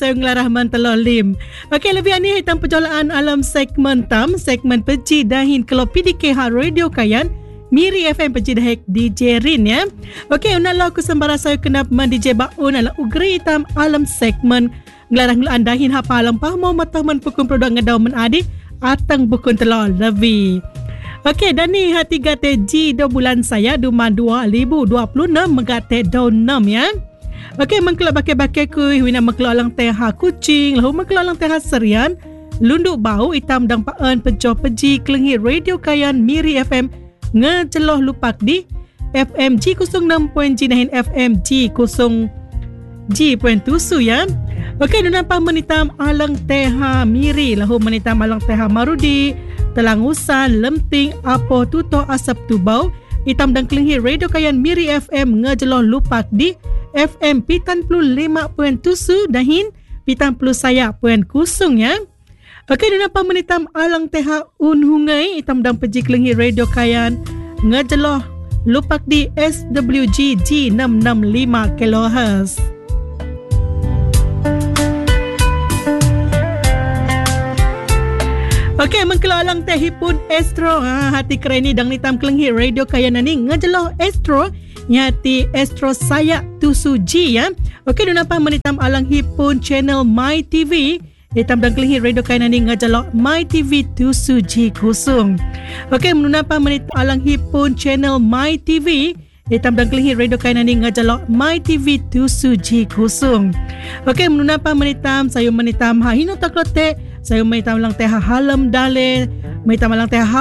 Saya ngelarahman telolim. Okey, lebih ni hitam perjolaan alam segmen tam, segmen peci dahin kalau PDKH Radio Kayan, Miri FM peci dahik DJ Rin ya. Okey, unala aku sembara saya kena DJ Baun ala ugri hitam alam segmen ngelarah ngelaan dahin hapa alam pahmo matahman pukun produk ngedau menadi atang bukun telol lebih. Okey, dan ni hati gate G do bulan saya Duma 2026 megate daun 6 ya. Okey, mengkelak bakai-bakai kuih wina mengkelak lang teha kucing, lahu mengkelak lang teha serian, lunduk bau hitam dang paan pejoh peji kelengi Radio Kayan Miri FM ngejeloh lupak di FM G06 G nahin FM G0 G.7 ya. Okey, nampak menitam alang teha Miri, lahu menitam alang teha Marudi, Telangusan, Lemting, Apo, Tuto, Asap, Tubau, hitam dan kelengi Radio Kayan Miri FM ngejeloh lupak di FM Pitan Plu 5.7 dahin Pitan Plu saya Puan Kusung ya. Okey, nampak menitam alang teha unhungai hitam dan peji kelengi Radio Kayan ngejeloh lupak di SWG G665 kHz. Okey, mengkelalang teh hipun Astro. Hati keren ni dang nitam kelengi Radio Kayan ni ngejeloh Astro. Nyati Astro saya tusu G ya. Okey, dunapa menitam alang hipun channel My TV. Hitam dan kelengi Radio Kayan ni ngejeloh My TV tusu G kusung. Okey, menunapa menitam alang hipun channel My TV. Hitam dan kelengi Radio Kayan ni ngejeloh My TV tusu G kusung. Okey, menunapa menitam saya menitam hino taklote. Saya menitam lang teha halam dale, menitam lang teha